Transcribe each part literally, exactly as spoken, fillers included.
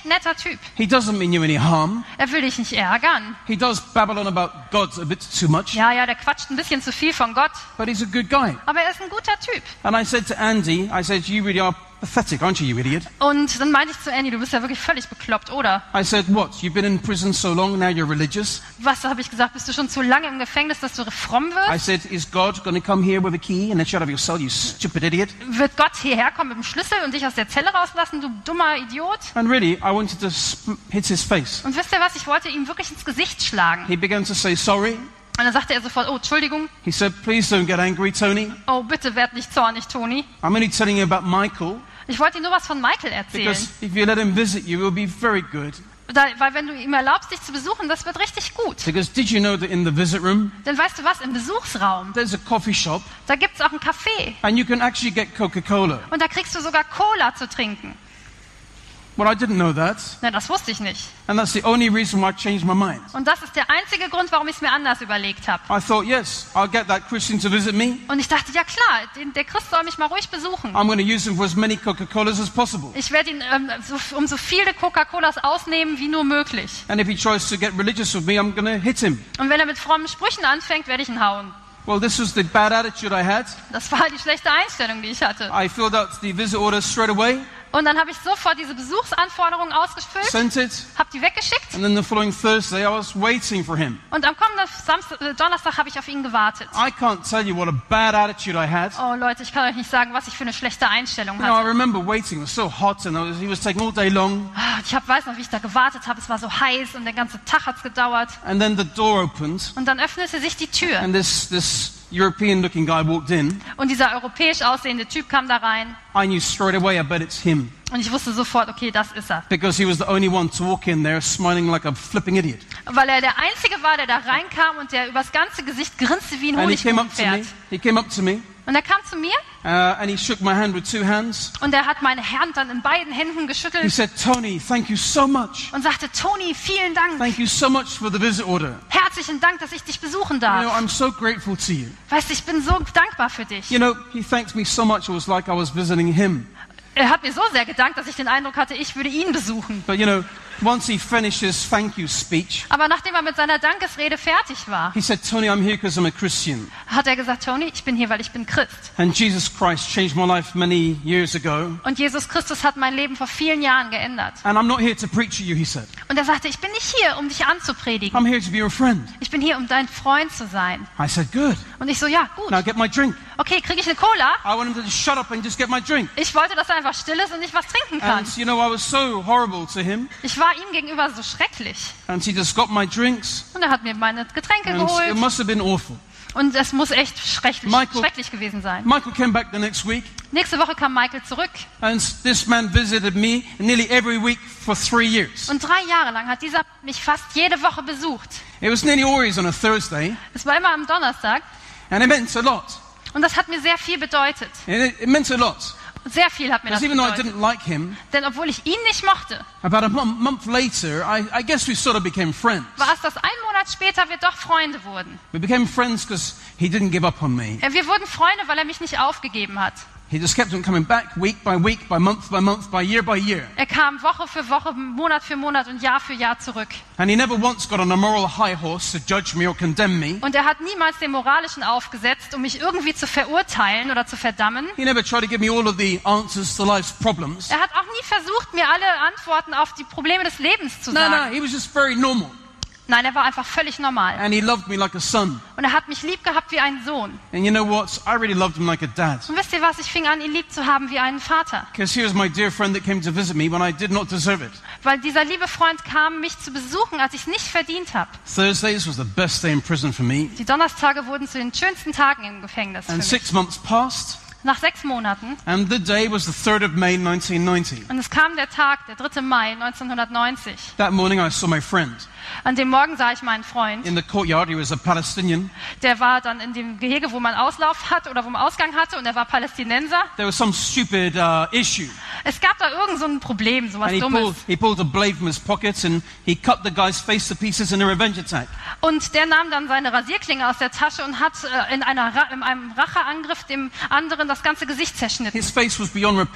ein netter Typ. He doesn't mean you any harm. Er will dich nicht ärgern. He does babble on about God a bit too much. Ja, ja, der quatscht ein bisschen zu viel von Gott. But he's a good guy. Aber er ist ein guter Typ. And I said to Andy, I said, you really are pathetic, aren't you, you idiot? Und dann meinte ich zu Andy, du bist ja wirklich völlig bekloppt, oder? I said, what? You've been in prison so long, now you're religious? Was, habe ich gesagt, bist du schon zu lange im Gefängnis, dass du fromm wirst? I said, is God going to come here with a key and let you out of your cell, you stupid idiot? Wird Gott hierher kommen mit dem Schlüssel und dich aus der Zelle rauslassen, du dummer Idiot? And really, I wanted to sp- hit his face. Und wisst ihr was, ich wollte ihm wirklich ins Gesicht schlagen. He began to say sorry. Und dann sagte er sofort, oh, Entschuldigung. He said, please don't get angry, Tony. Oh, bitte werd nicht zornig, Tony. I'm only telling you about Michael. Ich wollte dir nur was von Michael erzählen. Because if you let him visit you, it will be very good. Da, weil wenn du ihm erlaubst, dich zu besuchen, das wird richtig gut. Because did you know that in the visit room, Denn weißt du was, im Besuchsraum, there's a coffee shop da gibt's auch ein Café. and you can actually get Coca-Cola. Und da kriegst du sogar Cola zu trinken. Well, I didn't know that. Na, das wusste ich nicht. And that's the only reason why I changed my mind. Und das ist der einzige Grund, warum ich es mir anders überlegt habe. I thought, yes, I'll get that Christian to visit me. Und ich dachte, ja klar, den, der Christ soll mich mal ruhig besuchen. I'm going to use him for as many Coca-Colas as possible. Ich werde ihn ähm, so, um so viele Coca-Colas ausnehmen, wie nur möglich. And if he tries to get religious with me, I'm going to hit him. Und wenn er mit frommen Sprüchen anfängt, werde ich ihn hauen. Well, this was the bad attitude I had. Das war die schlechte Einstellung, die ich hatte. I filled out the visit order straight away, Und dann habe ich sofort diese Besuchsanforderungen ausgefüllt, sent it, habe die weggeschickt. and then the following Thursday I was waiting for him. Und am kommenden Samstag, äh, Donnerstag habe ich auf ihn gewartet. I can't tell you what a bad attitude I had. Oh Leute, ich kann euch nicht sagen, was ich für eine schlechte Einstellung You know, I hatte. remember waiting. It was so hot, and I was, he was taking all day long. Ich hab, weiß noch, wie ich da gewartet habe. Es war so heiß und der ganze Tag hat's gedauert. And then the door opened, Und dann öffnete sich die Tür. and this this European-looking guy walked in. Und dieser europäisch aussehende Typ kam da rein. I knew straight away, I bet it's him, Und ich wusste sofort, okay, das ist er. because he was the only one to walk in there smiling like a flipping idiot. Weil er der Einzige war, der da reinkam und der übers ganze Gesicht grinste wie ein And he came up to me. Honigkuchenpferd. He came up to me, Und er kam zu mir uh, and he shook my hand with two hands. und er hat meine Hand dann in beiden Händen He geschüttelt said, "Tony, thank you so much. und sagte, Tony, vielen Dank. Thank you so much for the visit order. Herzlichen Dank, dass ich dich besuchen You know, darf. I'm so grateful to you." Weißt du, ich bin so dankbar für dich. You know, he thanked me so much. It was like I was visiting him. Er hat mir so sehr gedankt, dass ich den Eindruck hatte, ich würde ihn besuchen. But you know, once he finished his thank you speech, Aber nachdem er mit seiner Dankesrede fertig war, he said, "Tony, I'm here because I'm a Christian. hat er gesagt, Tony, ich bin hier, weil ich bin Christ. And Jesus Christ changed my life many years ago. Und Jesus Christus hat mein Leben vor vielen Jahren geändert. And I'm not here to preach to you," he said. Und er sagte, ich bin nicht hier, um dich anzupredigen. "I'm here to be your friend." Ich bin hier, um dein Freund zu sein. I said, "Good. Und ich so, ja, gut. Now get my drink." Okay, kriege ich eine Cola? I want him to just shut up and just get my drink. Ich wollte, dass er einfach still ist und ich was trinken kann. And you know, I was so horrible to him. Ich war ihm gegenüber so schrecklich. And he just got my drinks. Und er hat mir meine Getränke And it geholt. must have been awful. Und es muss echt schrecklich, Michael- schrecklich gewesen sein. Michael came back the next week. Nächste Woche kam Michael zurück. And this man visited me nearly every week for three years. Und drei Jahre lang hat dieser mich fast jede Woche besucht. It was nearly always on a Thursday. Es war immer am Donnerstag. And it meant a lot. Und das hat mir sehr viel bedeutet. It, it meant a lot. Und sehr viel hat mir das Because even though I bedeutet. didn't like him, Denn obwohl ich ihn nicht mochte, about a month, month later, I, I guess we sort of became friends. war es, dass ein Monat später wir doch Freunde wurden. We became friends because he didn't give up on me. Äh, Wir wurden Freunde, weil er mich nicht aufgegeben hat. He just kept on coming back week by week, by month by month, by year by year. Er kam Woche für Woche, Monat für Monat und Jahr für Jahr zurück. And he never once got on a moral high horse to judge me or condemn me. Und er hat niemals den Moralischen aufgesetzt, um mich irgendwie zu verurteilen oder zu verdammen. He never tried to give me all of the answers to life's problems. Er hat auch nie versucht, mir alle Antworten auf die Probleme des Lebens zu No, sagen. no, he was just very normal. Nein, er war einfach völlig normal. And he loved me like a son. Und er hat mich lieb gehabt wie einen Sohn. And you know what? I really loved him like a dad. Und wisst ihr was? Ich fing an, ihn lieb zu haben wie einen Vater. Because he was my dear friend that came to visit me when I did not deserve it. Weil dieser liebe Freund kam, mich zu besuchen, als ich es nicht verdient habe. Thursdays was the best day in prison for me. Die Donnerstage wurden zu den schönsten Tagen im Gefängnis für And mich. six months passed. Nach sechs Monaten. And the day was the third of May nineteen ninety. Und es kam der Tag, der dritte Mai neunzehnhundertneunzig. That morning I saw my friend. An dem Morgen sah ich meinen Freund. In the courtyard, he was a Palestinian. Der war dann in dem Gehege, wo man Auslauf hat oder wo man Ausgang hatte, und er war Palästinenser. There was some stupid uh, issue. Es gab da irgend so ein Problem, so was And he Dummes. pulled, he pulled a blade from his pocket and he cut the guy's face to pieces in a revenge attack. Und der nahm dann seine Rasierklinge aus der Tasche und hat äh, in, einer Ra in einem Racheangriff dem anderen das ganze Gesicht zerschnitten. His face was beyond repair.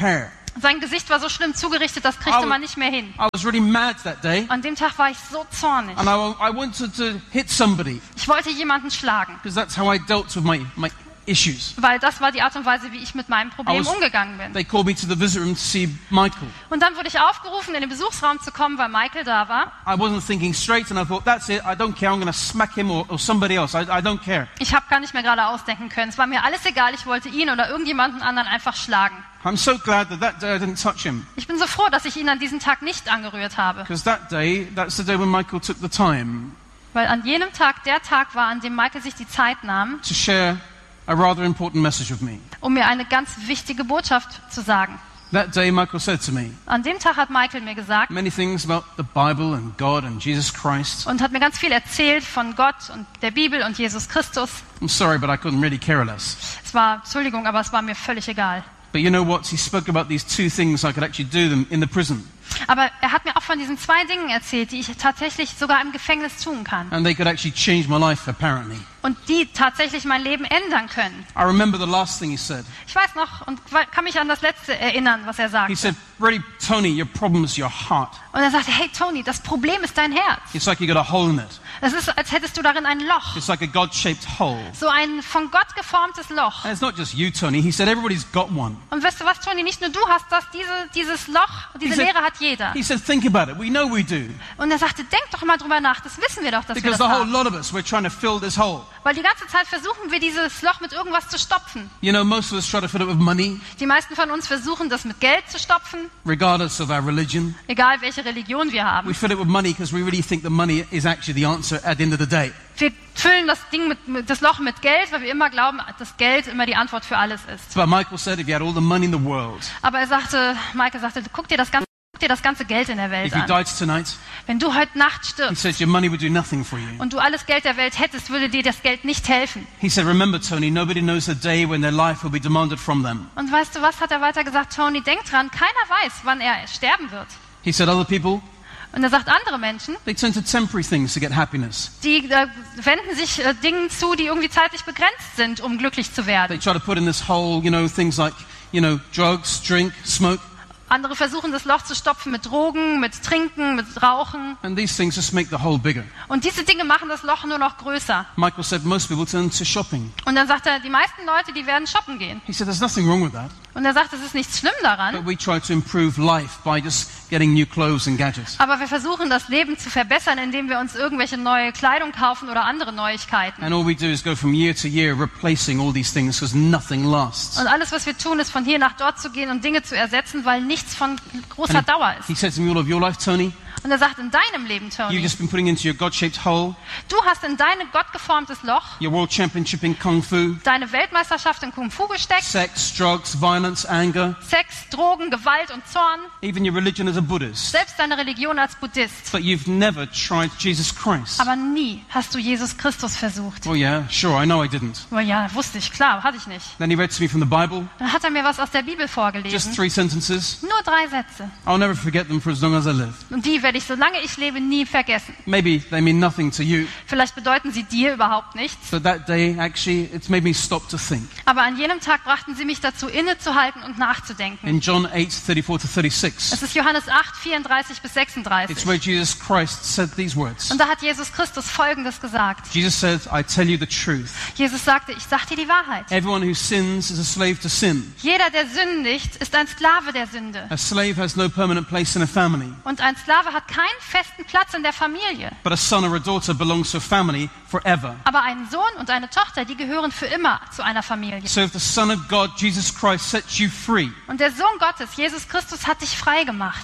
Sein Gesicht war so schlimm zugerichtet, das kriegte I man nicht mehr hin. I was really mad that day. An dem Tag war ich so zornig. And I, I wanted to hit somebody Ich wollte jemanden schlagen, because that's how I dealt with my, my issues. weil das war die Art und Weise, wie ich mit meinem I Problem was- umgegangen bin. They called me to the visitor room to see Michael. Und dann wurde ich aufgerufen, in den Besuchsraum zu kommen, weil Michael da war. I wasn't thinking straight and I thought, that's it, I don't care, I'm going to smack him or, or somebody else. I, I don't care. Ich habe gar nicht mehr gerade ausdenken können. Es war mir alles egal, ich wollte ihn oder irgendjemanden anderen einfach schlagen. I'm so glad that that day I didn't touch him. Ich bin so froh, dass ich ihn an diesem Tag nicht angerührt habe. Because that day, that's the day when Michael took the time Weil an jenem Tag der Tag war, an dem Michael sich die Zeit nahm, to share a rather important message with me. um mir eine ganz wichtige Botschaft zu sagen. That day, Michael said to me An dem Tag hat Michael mir gesagt many things about the Bible and God and Jesus Christ. und hat mir ganz viel erzählt von Gott und der Bibel und Jesus Christus. I'm sorry, but I couldn't really care less. Es war, Entschuldigung, aber es war mir völlig egal. But you know what? He spoke about these two things I could actually do them in the prison. Aber er hat mir auch von diesen zwei Dingen erzählt, die ich tatsächlich sogar im Gefängnis tun kann. And they could actually change my life, apparently. Und die tatsächlich mein Leben ändern können. I remember the last thing he said. Ich weiß noch und kann mich an das Letzte erinnern, was er He sagte. said, really, Tony, your problem is your heart. Und er sagte, hey Tony, das Problem ist dein Herz. It's like you got a hole in it. Es ist, als hättest du darin ein Loch. It's like a God-shaped hole. So ein von Gott geformtes Loch. And it's not just you, Tony. He said everybody's got one. Und weißt du was, Tony, nicht nur du hast das, diese, dieses Loch, diese He said- Leere hat jeder. He said, think about it. We know we do. Und er sagte, denk doch mal drüber nach, das wissen wir doch, dass wir Because das the whole haben. lot of us, we're trying to fill this hole. Weil die ganze Zeit versuchen wir, dieses Loch mit irgendwas zu stopfen. You know, most of us try to fill it with money, Die meisten von uns versuchen, das mit Geld zu stopfen, regardless of our religion. egal welche Religion wir We haben. fill it with money because we really think the money is actually the answer at the end of the day. Wir füllen das Ding mit, mit das Loch mit Geld, weil wir immer glauben, dass Geld immer die Antwort für alles ist. But Michael said if you had all the money in the world, Aber er sagte, Michael sagte, guck dir das ganze, guck dir das ganze Geld in der Welt if you an. died tonight, Wenn du heute Nacht he stirbst said your money would do nothing for you. und du alles Geld der Welt hättest, würde dir das Geld nicht helfen. He said, remember, Tony, nobody knows the day when their life will be demanded from them. Und weißt du was, hat er weiter gesagt, Tony, denk dran, keiner weiß, wann er sterben wird. He said other people, Und er sagt, andere Menschen, they turn to temporary things to get happiness. die äh, wenden sich äh, Dingen zu, die irgendwie zeitlich begrenzt sind, um glücklich zu They werden. try to put in this hole, you know, things like, you know, drugs, drink, smoke. Andere versuchen, das Loch zu stopfen mit Drogen, mit Trinken, mit Rauchen. And these things just make the hole bigger. Und diese Dinge machen das Loch nur noch größer. Michael said most people turn to shopping. Und dann sagt er, die meisten Leute, die werden shoppen gehen. He said there's nothing wrong with that. Und er sagt, es ist nichts schlimm daran. But we try to improve life by just getting new clothes and gadgets. Aber wir versuchen, das Leben zu verbessern, indem wir uns irgendwelche neue Kleidung kaufen oder andere Neuigkeiten. And all we do is go from year to year replacing all these things because nothing lasts. Und alles, was wir tun, ist von hier nach dort zu gehen und Dinge zu ersetzen, weil nichts von großer And Dauer He ist. said to me, all of your life, Tony, Und er sagt, in deinem Leben, you've Tony, just been putting into your God-shaped hole, du hast in dein gottgeformtes Loch your world championship in Kung Fu, deine Weltmeisterschaft in Kung Fu gesteckt, sex, drugs, violence, anger, Sex, Drogen, Gewalt und Zorn, even your religion as a Buddhist. selbst deine Religion als Buddhist. But you've never tried Jesus Christ. Aber nie hast du Jesus Christus versucht. Oh yeah, sure, I know I didn't. Oh ja, wusste ich, klar, hatte ich nicht. Then he read to me from the Bible, Dann hat er mir was aus der Bibel just vorgelesen. three sentences. Nur drei Sätze. I'll never forget them for as long as I live. Und die werde ich, solange ich lebe, nie vergessen. Maybe they mean nothing to you, Vielleicht bedeuten sie dir überhaupt nichts. but that day actually it's made me stop to think. Aber an jenem Tag brachten sie mich dazu, innezuhalten und nachzudenken. In John eight, thirty-four to Es thirty-six, ist Johannes acht, vierunddreißig bis it's sechsunddreißig. where Jesus Christ said these words. Und da hat Jesus Christus Folgendes gesagt. Jesus said, I tell you the truth. Jesus sagte, ich sag dir die Wahrheit. Everyone who sins is a slave to sin. Jeder, der sündigt, ist ein Sklave der Sünde. A slave has no permanent place in a family, Und ein Sklave hat keinen festen Platz in der Familie. but a son or a daughter belongs to a family forever. Aber ein Sohn und eine Tochter, die gehören für immer zu einer Familie. So if the Son of God, Jesus Christ, sets you free, Und der Sohn Gottes, Jesus Christus, hat dich frei gemacht.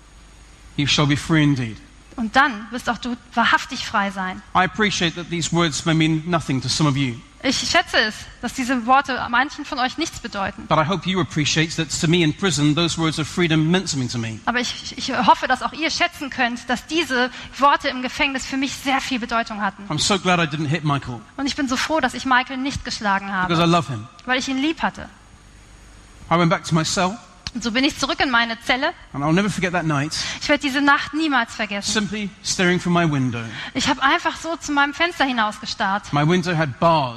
you shall be free indeed. Und dann wirst auch du wahrhaftig frei sein. I appreciate that these words may mean nothing to some of you, Ich schätze es, dass diese Worte manchen von euch nichts bedeuten. but I hope you appreciate that to me in prison, those words of freedom meant something to me. Aber ich, ich hoffe, dass auch ihr schätzen könnt, dass diese Worte im Gefängnis für mich sehr viel Bedeutung hatten. I'm so glad I didn't hit Michael Und ich bin so froh, dass ich Michael nicht geschlagen because I habe, love him. weil ich ihn lieb hatte. I went back to my cell, Und so bin ich zurück in meine Zelle. and I'll never forget that night, Ich werde diese Nacht niemals vergessen. simply staring from my window. Ich habe einfach so zu meinem Fenster hinausgestarrt. My window had bars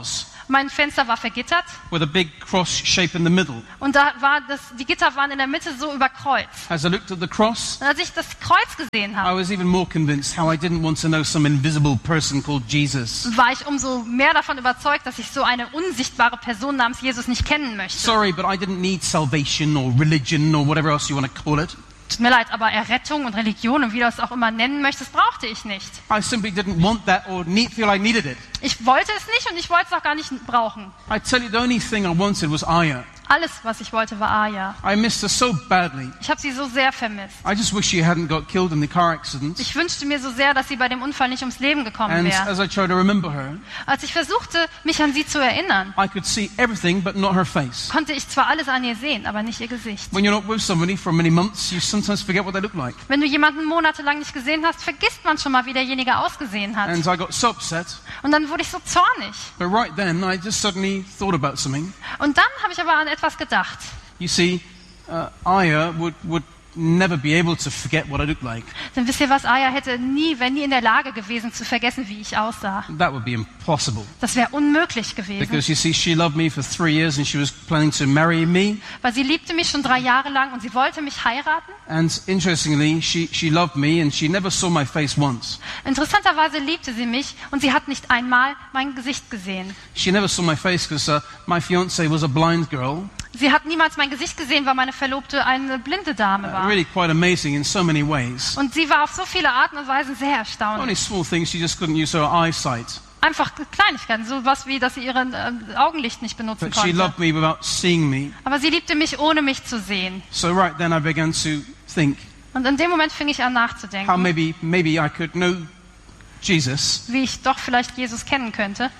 Mein Fenster war vergittert with a big cross shape in the middle. und da war das, die Gitter waren in der Mitte so überkreuzt. As I looked at the cross, Und als ich das Kreuz gesehen I habe, was even more convinced how I didn't want to know some invisible person called Jesus. war ich umso mehr davon überzeugt, dass ich so eine unsichtbare Person namens Jesus nicht kennen möchte. Sorry, but I didn't need salvation or religion or whatever else you want to call it. Tut mir leid, aber Errettung und Religion und wie du es auch immer nennen möchtest, brauchte ich nicht. I simply didn't want that or need, feel I needed it. Ich wollte es nicht und ich wollte es auch gar nicht brauchen. I tell you, the only thing I wanted was Aya. Alles, was ich wollte, war Aya. I missed her so badly. Ich habe sie so sehr vermisst. I just wish she hadn't got killed in the car accident. Ich wünschte mir so sehr, dass sie bei dem Unfall nicht ums Leben gekommen And wäre. as I tried to remember her, Als ich versuchte, mich an sie zu erinnern, I could see everything but not her face. konnte ich zwar alles an ihr sehen, aber nicht ihr Gesicht. When you're not with somebody for many months, you sometimes forget what they look like. Wenn du jemanden monatelang nicht gesehen hast, vergisst man schon mal, wie derjenige ausgesehen hat. And I got so upset. Und dann wurde ich so zornig. But right then, I just suddenly thought about something. Und dann habe ich aber an etwas gedacht. You see, uh, Aya would, would never be able to forget what I looked like. Denn wisst ihr was, Aya hätte nie, wäre nie in der Lage gewesen, zu vergessen, wie ich aussah. That would be impossible. Das wäre unmöglich gewesen. Because you see, she loved me for three years and she was planning to marry me. Weil sie liebte mich schon drei Jahre lang und sie wollte mich heiraten. And interestingly, she, she loved me and she never saw my face once. Interessanterweise liebte sie mich und sie hat nicht einmal mein Gesicht gesehen. She never saw my face because uh, my fiancée was a blind girl. Sie hat niemals mein Gesicht gesehen, weil meine Verlobte eine blinde Dame Uh, war. really quite amazing in so many ways. Und sie war auf so viele Arten und Weisen sehr Only erstaunlich. small things, she just couldn't use her eyesight. Einfach Kleinigkeiten, sowas wie, dass sie ihren äh, Augenlicht nicht benutzen But she konnte. loved me without seeing me. Aber sie liebte mich, ohne mich zu sehen. So right then I began to think Und in dem Moment fing ich an how nachzudenken, maybe, maybe I could know Jesus, wie ich doch vielleicht Jesus kennen könnte.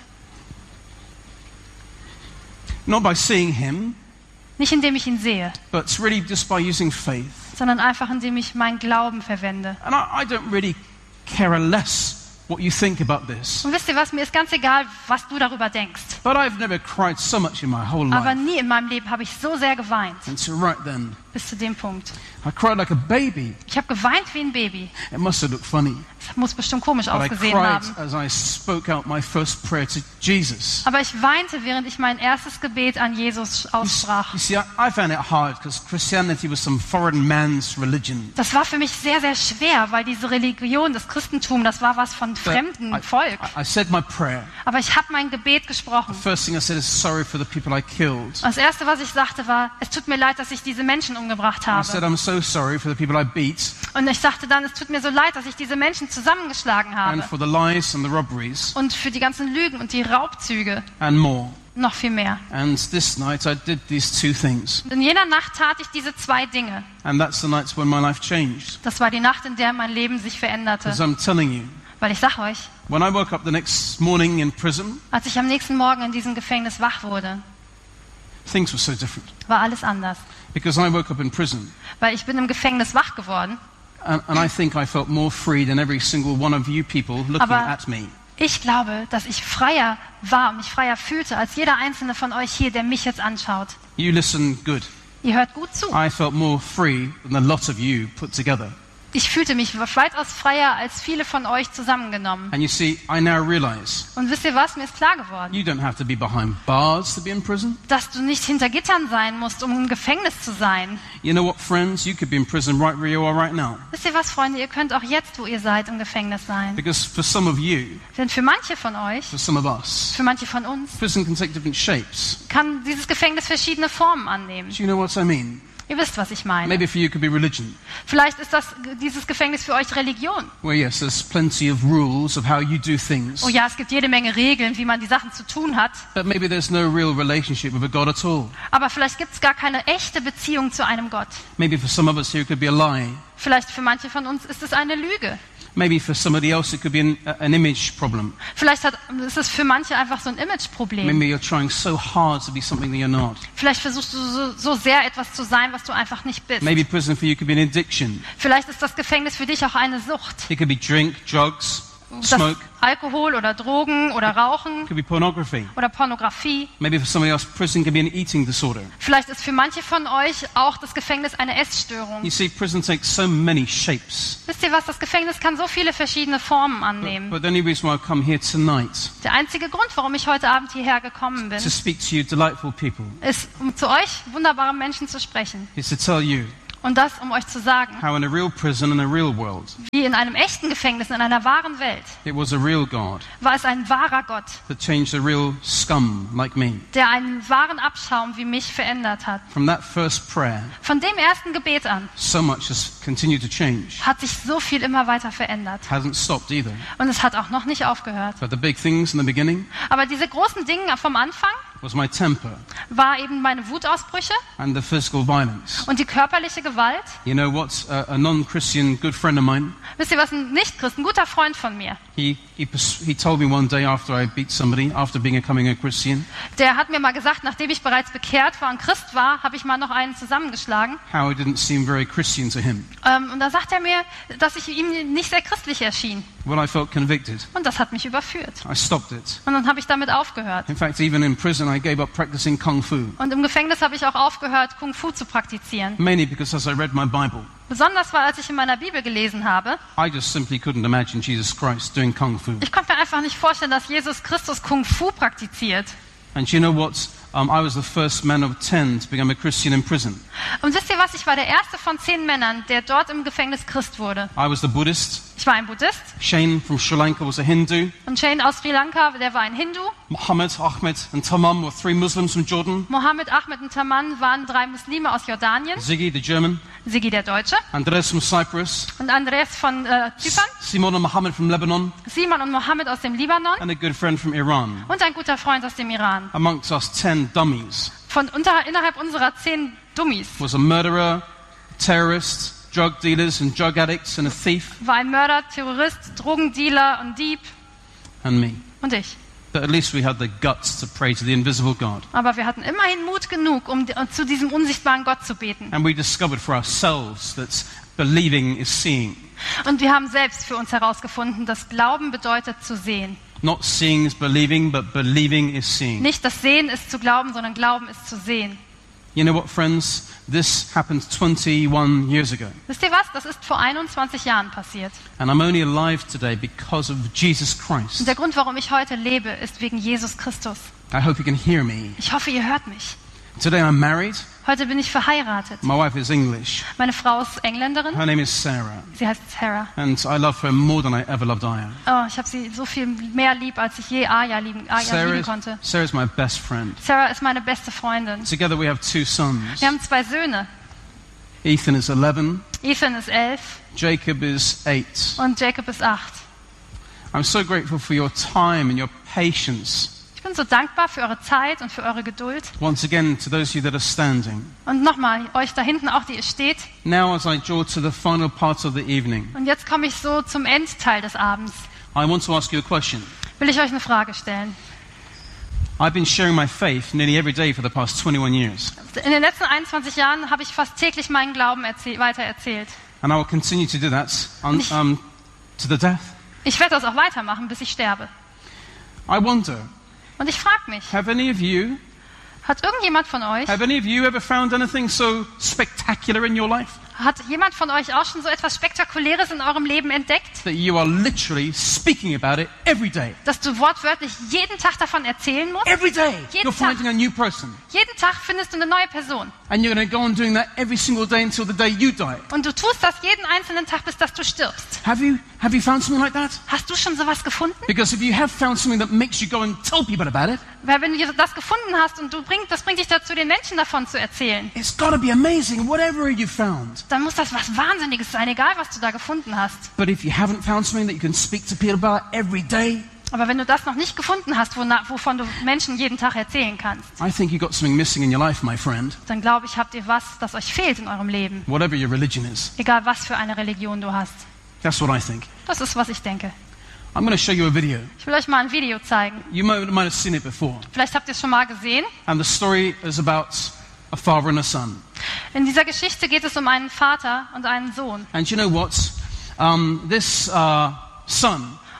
not by seeing him, Nicht indem ich ihn sehe, but really just by using faith. sondern einfach indem ich meinen Glauben verwende. And I, I don't really care less what you think about this. Und wisst ihr was, mir ist ganz egal, was du darüber denkst. But I've never cried so much in my whole Aber life. nie in meinem Leben habe ich so sehr geweint, And so right then, bis zu dem Punkt. I cried like a baby. Ich habe geweint wie ein Baby. It must have looked funny. Das muss bestimmt komisch But I ausgesehen cried haben. as I spoke out my first prayer to Jesus. Aber ich weinte, während ich mein erstes Gebet an Jesus aussprach. You see, I, I found it hard because Christianity was some foreign man's religion. Das war für mich sehr, sehr schwer, weil diese Religion, das Christentum, das war was von But fremdem I, Volk. I, I said my prayer. Aber ich habe mein Gebet gesprochen. First thing I said is sorry for the people I killed. Das Erste, was ich sagte, war, es tut mir leid, dass ich diese Menschen umgebracht I said habe. I'm so sorry for the people I beat Und ich sagte dann, es tut mir so leid, dass ich diese Menschen zusammengeschlagen and habe. for the lies and the robberies Und für die ganzen Lügen und die Raubzüge and more. noch viel mehr. And this night I did these two things. Und in jener Nacht tat ich diese zwei Dinge. And that's the nights when my life changed. Das war die Nacht, in der mein Leben sich veränderte. Because I'm telling you, Weil ich sag euch, when I woke up the next morning in prison, als ich am nächsten Morgen in diesem Gefängnis wach wurde, things were so different. war alles anders. Because I woke up in prison. Weil ich bin im Gefängnis wach geworden. And, and I think I felt more free than every single one of you people looking Aber at me. ich glaube, dass ich freier war und mich freier fühlte, als jeder einzelne von euch hier, der mich jetzt anschaut. You listen good. Ihr hört gut zu. I felt more free than a lot of you put together. Ich fühlte mich weitaus freier als viele von euch zusammengenommen. And you see, I now realize Und wisst ihr was? Mir ist klar geworden, you don't have to be behind bars to be in prison. dass du nicht hinter Gittern sein musst, um im Gefängnis zu sein. You know what, friends? You could be in prison right where you are right now. Wisst ihr was, Freunde? Ihr könnt auch jetzt, wo ihr seid, im Gefängnis sein. Because for some of you, Denn für manche von euch, for some of us, für manche von uns, prison can take different shapes. kann dieses Gefängnis verschiedene Formen annehmen. Do you know what I mean? Ihr wisst, was ich meine. Maybe for you it could be religion, Vielleicht ist das, dieses Gefängnis für euch Religion. where yes, there's plenty of rules of how you do things, Oh ja, es gibt jede Menge Regeln, wie man die Sachen zu tun hat. but maybe there's no real relationship with a God at all. Aber vielleicht gibt es gar keine echte Beziehung zu einem Gott. Maybe for some of us here it could be a lie. Vielleicht für manche von uns ist es eine Lüge. Maybe for somebody else it could be an, an image problem. Vielleicht hat, ist es für manche einfach so ein Imageproblem. Maybe you're trying so hard to be something that you're not. Vielleicht versuchst du so, so sehr etwas zu sein, was du einfach nicht bist. Maybe prison for you could be an addiction. Vielleicht ist das Gefängnis für dich auch eine Sucht. It could be drink, drugs, das smoke. Alkohol oder Drogen oder Rauchen It could be pornography. oder Pornografie. Maybe for somebody else, prison can be an eating disorder. Vielleicht ist für manche von euch auch das Gefängnis eine Essstörung. You see, prison takes so many shapes. Wisst ihr was? Das Gefängnis kann so viele verschiedene Formen But, annehmen. but the only reason why I've come here tonight Der einzige Grund, warum ich heute Abend hierher gekommen bin, to speak to you delightful people ist, um zu euch wunderbaren Menschen zu sprechen. is to tell you Und das, um euch zu sagen, how in a real prison in a real world, wie in einem echten Gefängnis, in einer wahren Welt, it was a real God war es ein wahrer Gott, that changed a real scum like me. der einen wahren Abschaum wie mich verändert hat. From that first prayer, Von dem ersten Gebet an so much has continued to change. hat sich so viel immer weiter verändert. Hasn't stopped either. Und es hat auch noch nicht aufgehört. But the big things in the beginning Aber diese großen Dinge vom Anfang was my temper war eben meine Wutausbrüche and the physical violence. und die körperliche Gewalt. You know what? Uh, a non-Christian good friend of mine, Wisst ihr was, ein Nicht-Christ, ein guter Freund von mir, he, he, pers- he told me one day after I beat somebody, after becoming a Christian, der hat mir mal gesagt, nachdem ich bereits bekehrt war und Christ war, habe ich mal noch einen zusammengeschlagen. how it didn't seem very Christian to him. Ähm, und da sagt er mir, dass ich ihm nicht sehr christlich erschien. Well, I felt convicted. Und das hat mich überführt. I stopped it. Und dann habe ich damit aufgehört. In fact, even in prison, I gave up practicing kung fu, Und im Gefängnis habe ich auch aufgehört, Kung Fu zu praktizieren. mainly because as I read my Bible, Besonders war, als ich in meiner Bibel gelesen habe, I just simply couldn't imagine Jesus Christ doing kung fu. ich konnte mir einfach nicht vorstellen, dass Jesus Christus Kung Fu praktiziert. And you know what? Um, I was the first man of ten to become a Christian in prison. Und wisst ihr was? Ich war der erste von zehn Männern, der dort im Gefängnis Christ wurde. I was the Buddhist. Ich war ein Buddhist. Shane from Sri Lanka was a Hindu. Und Shane aus Sri Lanka, der war ein Hindu. Muhammad, Ahmed, and Tamam were three Muslims from Jordan. Mohammed, Ahmed und Taman waren drei Muslime aus Jordanien. Ziggy, the German. Sigi, der Deutsche. Andres from Cyprus. Und Andreas von äh, Zypern. Simon and Muhammad from Lebanon. Simon und Mohammed aus dem Libanon. And a good friend from Iran. Und ein guter Freund aus dem Iran. Amongst us ten dummies Von unter, innerhalb unserer zehn Dummies was a murderer, terrorist, drug dealers and drug addicts and a thief, war ein Mörder, Terrorist, Drogendealer und Dieb and me. und ich. But at least we had the guts to pray to the invisible God. Aber wir hatten immerhin Mut genug, um um zu diesem unsichtbaren Gott zu beten. And we discovered for ourselves that believing is seeing. Und wir haben selbst für uns herausgefunden, dass Glauben bedeutet zu sehen. Not seeing is believing, but believing is seeing. Nicht das Sehen ist zu glauben, sondern Glauben ist zu sehen. You know what, friends? This happened twenty-one years ago. Wisst ihr was? Das ist vor einundzwanzig Jahren passiert. And I'm only alive today because of Jesus Christ. Und der Grund, warum ich heute lebe, ist wegen Jesus Christus. I hope you can hear me. Ich hoffe, ihr hört mich. Today I'm married. Heute bin ich verheiratet. My wife is English. Meine Frau ist Engländerin. Her name is Sarah. Sie heißt Sarah. And I love her more than I ever loved Aya. Oh, ich habe sie so viel mehr lieb, als ich je Aya lieben, Aya Sarah lieben is, konnte. Sarah is my best friend. Sarah ist meine beste Freundin. Together we have two sons. Wir haben zwei Söhne. Ethan is eleven. Ethan ist elf Jacob is eight. und Jacob ist acht. I'm so grateful for your time and your patience. Ich bin so dankbar für eure Zeit und für eure Geduld. Once again, to those of you that are standing. Und nochmal, euch da hinten auch, die ihr steht. Now as I draw to the final part of the evening, Und jetzt komme ich so zum Endteil des Abends. I want to ask you a question. Will ich euch eine Frage stellen. I've been sharing my faith nearly every day for the past twenty-one years. In den letzten einundzwanzig Jahren habe ich fast täglich meinen Glauben erzähl- weiter erzählt. And I will continue to do that un, um, to the death. Ich werde das auch weitermachen, bis ich sterbe. I wonder, Und ich frage mich, have any of you, hat irgendjemand von euch, have any of you ever found anything so spectacular in your life hat jemand von euch auch schon so etwas Spektakuläres in eurem Leben entdeckt, that you are literally speaking about it every day? dass du wortwörtlich jeden Tag davon erzählen musst? Every day Jeden you're finding a new person. Jeden Tag findest du eine neue Person. And you're going to go on doing that every single day until the day you die. Und du tust das jeden einzelnen Tag, bis dass du stirbst. Have you, have you found something like that? Hast du schon sowas gefunden? Because if you have found something that makes you go and tell people about it, Weil wenn du das gefunden hast und du bring, das bringt dich dazu, den Menschen davon zu erzählen, it's got to be amazing, whatever you found. dann muss das was Wahnsinniges sein, egal was du da gefunden hast. But if you haven't found something that you can speak to people about every day, Aber wenn du das noch nicht gefunden hast, wona- wovon du Menschen jeden Tag erzählen kannst, I think you've got something missing in your life, my friend. dann glaube ich, habt ihr was, das euch fehlt in eurem Leben. Whatever your religion is. Egal was für eine Religion du hast. That's what I think. Das ist, was ich denke. I'm going to show you a video. Ich will euch mal ein Video zeigen. You might, might have seen it before. Vielleicht habt ihr es schon mal gesehen. And the story is about a father and a son. In dieser Geschichte geht es um einen Vater und einen Sohn. And you know what? Um, this uh, son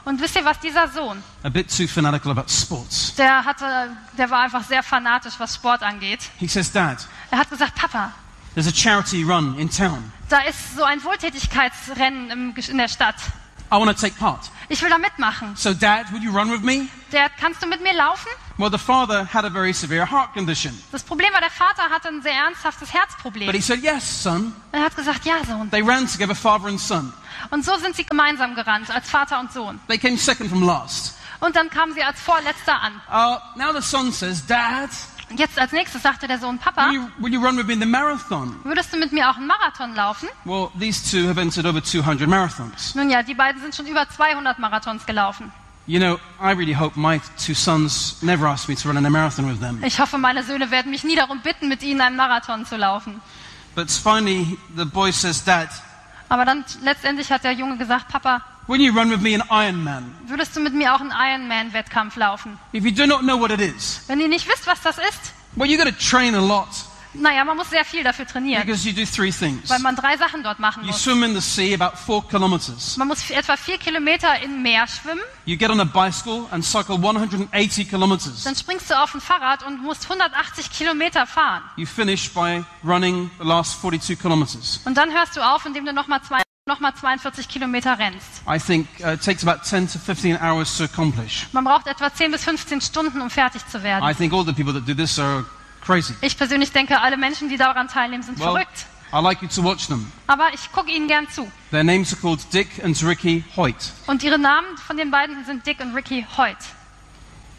Und wisst ihr was, dieser Sohn, a bit too fanatical about sports. der hatte, der war einfach sehr fanatisch, was Sport angeht. He says, Dad, Er hat gesagt, Papa, there's a charity run in town. da ist so ein Wohltätigkeitsrennen im, in der Stadt. I want to take part. Ich will da mitmachen. So, Dad, would you run with me? Dad, kannst du mit mir laufen? Well, the father had a very severe heart condition. Das Problem war, der Vater hatte ein sehr ernsthaftes But Herzproblem. he said, yes, son. Er hat gesagt, ja, Sohn. They ran together, father and son. Und so sind sie gemeinsam gerannt, als Vater und Sohn. They came second from last. Und dann kamen sie als Vorletzter an. Uh, now the son says, Dad, Und jetzt als nächstes sagte der Sohn, will Papa, you, will you run with me in the marathon? würdest du mit mir auch einen Marathon laufen? Well, these two have entered over two hundred marathons. Nun ja, die beiden sind schon über zweihundert Marathons gelaufen. You know, I really hope my two sons never ask me to run in a marathon with them. Ich hoffe, meine Söhne werden mich nie darum bitten, mit ihnen einen Marathon zu laufen. But finally, the boy says, Dad, Aber dann letztendlich hat der Junge gesagt, Papa, will you run with me in Ironman? würdest du mit mir auch einen Ironman-Wettkampf laufen? If you do not know what it is, Wenn ihr nicht wisst, was das ist, well, you've got to train a lot naja, man muss sehr viel dafür trainieren, because you do three things. weil man drei Sachen dort machen You muss. swim in the sea about four kilometers. Man muss etwa vier Kilometer im Meer schwimmen, You get on a bicycle and cycle one hundred eighty kilometers. dann springst du auf ein Fahrrad und musst hundertachtzig Kilometer fahren. You finish by running the last forty-two kilometers. Und dann hörst du auf, indem du nochmal zwei, noch mal zweiundvierzig Kilometer rennst. I think uh, it takes about ten to fifteen hours to accomplish. Man braucht etwa zehn bis fünfzehn Stunden, um fertig zu I werden. think all the people that do this are crazy. Ich persönlich denke, alle Menschen, die daran teilnehmen, sind Well, verrückt. I like you to watch them. Aber ich gucke ihnen gern zu. Their names are called Dick and Ricky Hoyt. Und ihre Namen von den beiden sind Dick und Ricky Hoyt.